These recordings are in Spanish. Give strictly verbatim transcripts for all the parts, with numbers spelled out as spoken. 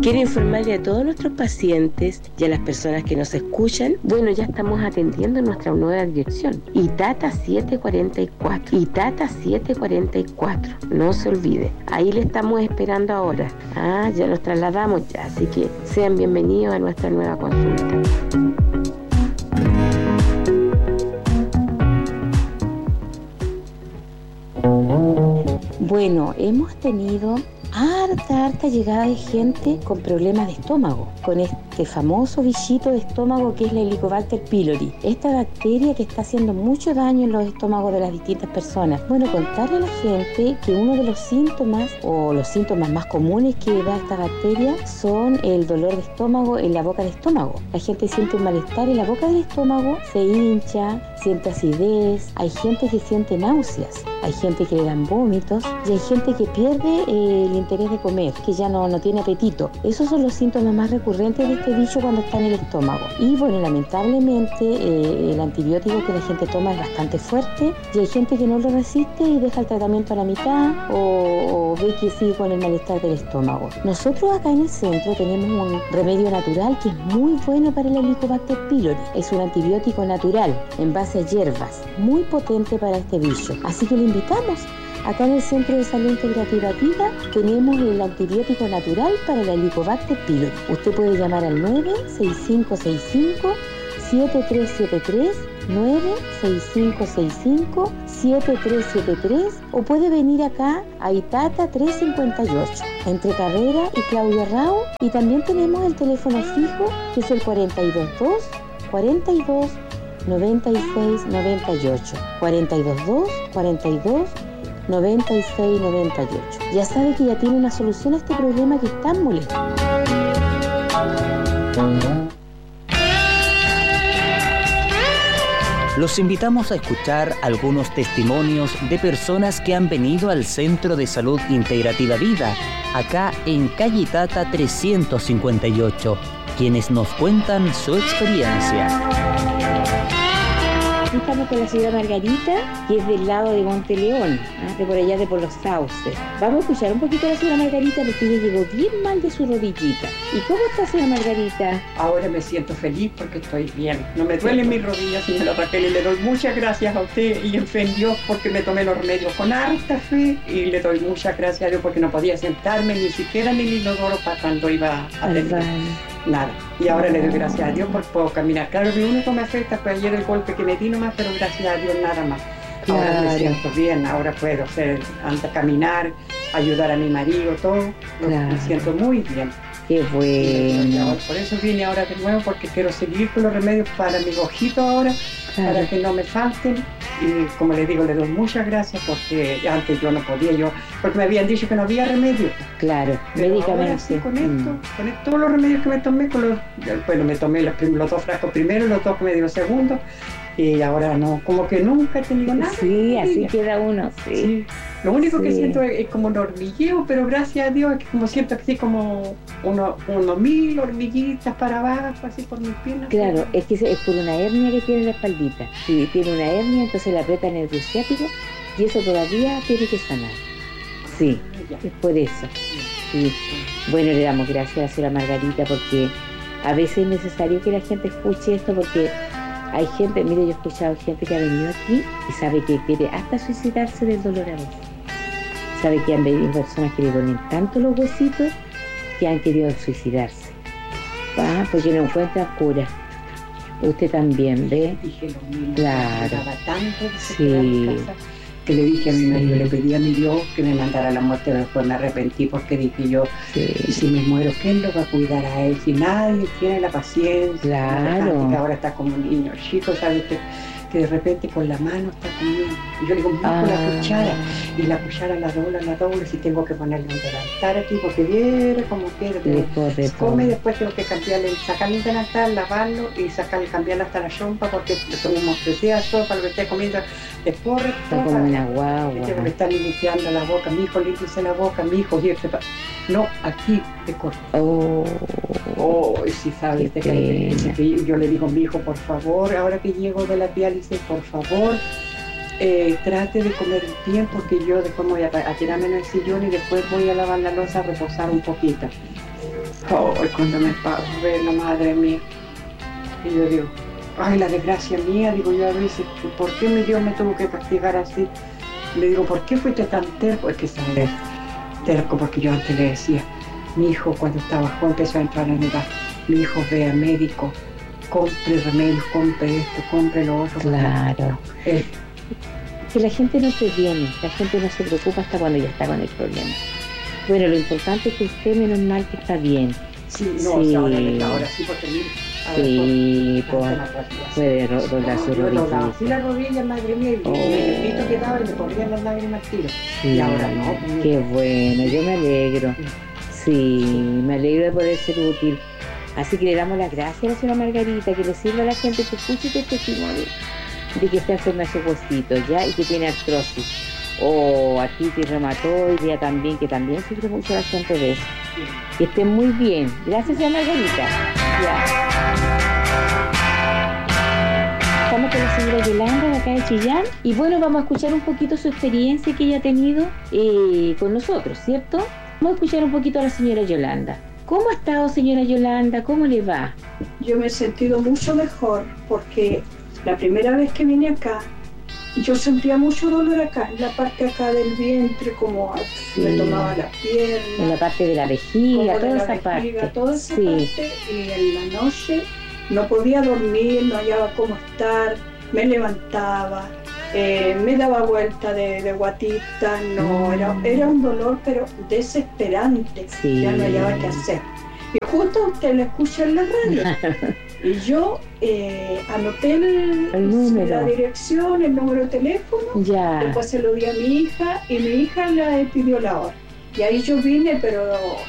Quiero informarle a todos nuestros pacientes y a las personas que nos escuchan, bueno, ya estamos atendiendo en nuestra nueva dirección, Itata setecientos cuarenta y cuatro, Itata setecientos cuarenta y cuatro, no se olvide, ahí le estamos esperando ahora. Ah, ya nos trasladamos ya, así que sean bienvenidos a nuestra nueva consulta. Bueno, hemos tenido harta, harta llegada de gente con problemas de estómago, con este famoso bichito de estómago que es la Helicobacter pylori, esta bacteria que está haciendo mucho daño en los estómagos de las distintas personas. Bueno, contarle a la gente que uno de los síntomas o los síntomas más comunes que da esta bacteria son el dolor de estómago en la boca del estómago. La gente siente un malestar en la boca del estómago, se hincha, siente acidez, hay gente que siente náuseas, hay gente que le dan vómitos y hay gente que pierde eh, el interés de comer, que ya no, no tiene apetito. Esos son los síntomas más recurrentes de este bicho cuando está en el estómago. Y bueno, lamentablemente eh, el antibiótico que la gente toma es bastante fuerte y hay gente que no lo resiste y deja el tratamiento a la mitad o, o ve que sigue con el malestar del estómago. Nosotros acá en el centro tenemos un remedio natural que es muy bueno para el Helicobacter pylori. Es un antibiótico natural en base a hierbas, muy potente para este bicho. Así que le invitamos. Acá en el Centro de Salud Integrativa Vida tenemos el antibiótico natural para la Helicobacter pylori. Usted puede llamar al nueve seis cinco seis cinco siete tres siete tres, nueve seis cinco seis cinco siete tres siete tres, o puede venir acá a Itata trescientos cincuenta y ocho, entre Carrera y Claudia Rao, y también tenemos el teléfono fijo que es el cuarenta y dos dos, cuarenta y dos, noventa y seis noventa y ocho, cuarenta y dos dos, cuarenta y dos, noventa y seis noventa y ocho. Ya sabe que ya tiene una solución a este problema que es tan molesto. Los invitamos a escuchar algunos testimonios de personas que han venido al Centro de Salud Integrativa Vida, acá en calle Itata trescientos cincuenta y ocho, quienes nos cuentan su experiencia. Estamos con la señora Margarita, que es del lado de Monteleón, ¿ah? de por allá de por los Sauces. Vamos a escuchar un poquito a la señora Margarita porque ella llegó bien mal de su rodillita. ¿Y cómo está, señora Margarita? Ahora me siento feliz porque estoy bien. No me duelen mis rodillas, señora Raquel, y le doy muchas gracias a usted y en fe en Dios porque me tomé los remedios con harta fe, y le doy muchas gracias a Dios porque no podía sentarme ni siquiera en el inodoro para cuando iba a tener nada. Y ahora le doy gracias a Dios porque puedo caminar. Claro, mi único me afecta fue ayer el golpe que me di nomás, pero gracias a Dios nada más. Ahora claro. Me siento bien, ahora puedo hacer, antes caminar, ayudar a mi marido, todo. Claro. Me siento muy bien. Qué bueno. Ahora, por eso vine ahora de nuevo, porque quiero seguir con los remedios para mis ojitos ahora, claro. Para que no me falten. Y como les digo, le doy muchas gracias porque antes yo no podía, yo porque me habían dicho que no había remedio. Claro, médicamente. Sí, con esto, mm. con esto, todos los remedios que me tomé, con los, bueno, me tomé los, los dos frascos primero, los dos que me dio segundo, y ahora no, como que nunca he tenido nada. Sí, así queda uno, sí. sí. Lo único sí. que siento es, es como un hormigueo, pero gracias a Dios es que como siento así como unos uno mil hormiguitas para abajo, así por mis piernas. Claro, es que es por una hernia que tiene la espaldita. Si tiene una hernia, entonces le aprieta el nervio ciático y eso todavía tiene que sanar. Sí, ah, es por eso. Sí. Bueno, le damos gracias a la señora Margarita porque a veces es necesario que la gente escuche esto porque hay gente, mire, yo he escuchado gente que ha venido aquí y sabe que quiere hasta suicidarse del dolor a veces. Sabe que han venido personas que le duelen tanto los huesitos que han querido suicidarse. Ah, porque no encuentran cura. Usted también, ¿ve? Dije lo mismo. Claro. Me tanto de sí. casa, que le dije a mi marido, sí. Le pedí a mi Dios que me mandara a la muerte, pero después me arrepentí porque dije yo, sí. Y si me muero, ¿quién lo va a cuidar a él? Si nadie tiene la paciencia. Claro. Que ahora está como un niño chico, ¿sabes? Que, que de repente con la mano está comiendo. Y yo digo, mira, ah. con la cuchara. Y la cuchara la dobla, la dobla, si tengo que ponerle un delantal aquí, porque viene como quiere. Se come y después tengo que cambiarle, sacarle un delantal, lavarlo y sacarle, cambiarle hasta la chompa, porque como decía sopa, lo que esté comiendo, después está como una guagua. Me están limpiando la boca, mi hijo, límpiese la boca, mi hijo, y este, no, aquí te corto. Oh, oh, si sabes, te que yo le digo a mi hijo, por favor, ahora que llego de la diálisis, por favor, eh, trate de comer bien, porque yo después voy a, a tirarme en el sillón y después voy a lavar la loza, a reposar un poquito. Oh, cuando me pago a ver la madre mía, y yo digo, ay, la desgracia mía, digo yo a veces, ¿por qué mi Dios me tuvo que castigar así? Le digo, ¿por qué fuiste tan terco? Es que sabes, terco, porque yo antes le decía, mi hijo cuando estaba joven empezó a entrar en edad, mi hijo ve a médico, compre remedios, compre esto, compre lo otro. Claro. Eh, Que la gente no previene, la gente no se preocupa hasta cuando ya está con el problema. Bueno, lo importante es que usted, menos mal, que está bien. sí, no, Sí. o sea, ahora, me- ahora sí, porque mira, a ver, Sí, por- pues, la rodilla. puede ro- doblar su Yo doblaba rodilla. así la rodilla, madre mía, y Oh. el grito que daba y me corrían las lágrimas al tiro. Sí, Y ahora no. pues, qué bueno, yo me alegro. Sí, me alegro de poder ser útil. Así que le damos las gracias a la señora Margarita, que le sirva a la gente que escuche este testimonio de que está enferma de sus huesitos, ¿ya? Y que tiene artrosis. O artritis reumatoidea también, que también sufre mucho la gente de eso. Que estén muy bien. Gracias, señora Margarita. Ya. Estamos con la señora Yolanda de acá de Chillán y bueno, vamos a escuchar un poquito su experiencia que ella ha tenido eh, con nosotros, ¿cierto? Vamos a escuchar un poquito a la señora Yolanda. ¿Cómo ha estado, señora Yolanda? ¿Cómo le va? Yo me he sentido mucho mejor porque la primera vez que vine acá, yo sentía mucho dolor acá, en la parte acá del vientre, como Sí. me tomaba la En pierna, la parte de la vejiga, como de toda la esa vejiga, parte. toda esa Sí. parte, y en la noche no podía dormir, no hallaba cómo estar, me levantaba, eh, me daba vuelta de, de guatita, no, Mm. era, era un dolor pero desesperante, Sí. ya no hallaba qué hacer. Y justo usted lo escucha en la radio. Y yo eh, anoté el- El número. la dirección, el número de teléfono, Ya. después se lo di a mi hija y mi hija le pidió la hora. Y ahí yo vine, pero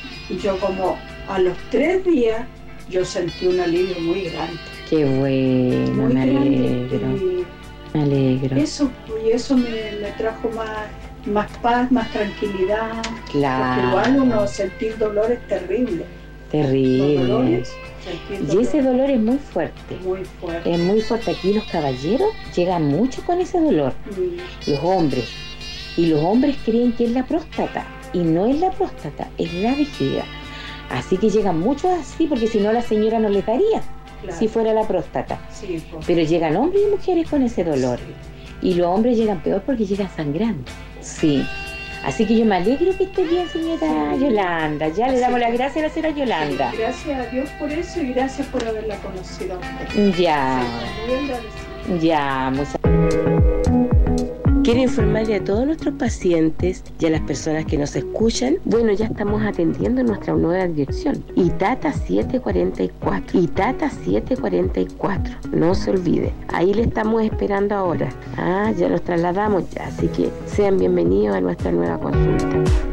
yo como a los tres días yo sentí un alivio muy grande. Qué bueno, Muy me grande. alegro, Y me alegro. eso, y eso me, me trajo más, más paz, más tranquilidad. Porque igual Claro, uno sentir dolor es terrible. Los terrible. dolores, sentir Y ese dolor dolor es muy fuerte. es muy fuerte. Es muy fuerte. Aquí los caballeros llegan mucho con ese dolor. Mm. Los hombres. Y los hombres creen que es la próstata. Y no es la próstata, es la vejiga. Así que llegan muchos así, porque si no la señora no les daría, Claro. si fuera la próstata. Sí, pues. Pero llegan hombres y mujeres con ese dolor. Y los hombres llegan peor porque llegan sangrando. Sí. Así que yo me alegro que esté bien, señora Sí. Yolanda. Ya le Sí. damos las gracias a la señora Yolanda. Sí, gracias a Dios por eso y gracias por haberla conocido a usted. Ya, Sí, muy agradecida. ya, muchas Quiero informarle a todos nuestros pacientes y a las personas que nos escuchan, bueno, ya estamos atendiendo en nuestra nueva dirección, Itata siete cuarenta y cuatro, Itata siete cuarenta y cuatro, no se olvide, ahí le estamos esperando ahora, ah, ya los trasladamos ya, así que sean bienvenidos a nuestra nueva consulta.